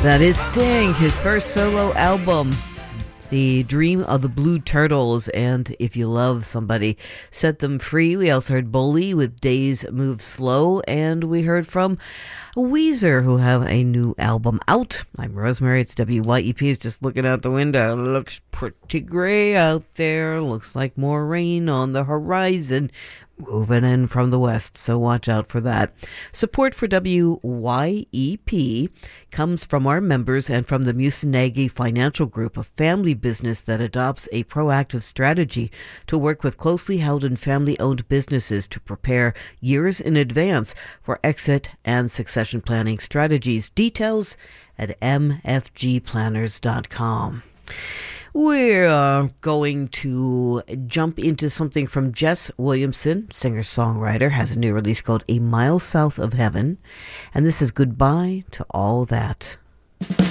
That is Sting, his first solo album, The Dream of the Blue Turtles. And if you love somebody, set them free. We also heard Bully with Days Move Slow. And we heard from Weezer, who have a new album out. I'm Rosemary. It's WYEP. Is just looking out the window. It looks pretty gray out there. Looks like more rain on the horizon. Moving in from the west, so watch out for that. Support for WYEP comes from our members and from the Musanagi Financial Group, a family business that adopts a proactive strategy to work with closely held and family-owned businesses to prepare years in advance for exit and succession planning strategies. Details at mfgplanners.com. We're going to jump into something from Jess Williamson, singer-songwriter, has a new release called A Mile South of Heaven. And this is Goodbye to All That.